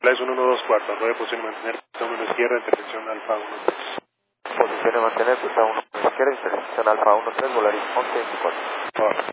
Flies 124, rueda de posición de mantener, pista 1 a la izquierda, intersección Alfa 13. Posición de mantener, pista 1 a la izquierda, intersección Alfa 13, Volaris 1124.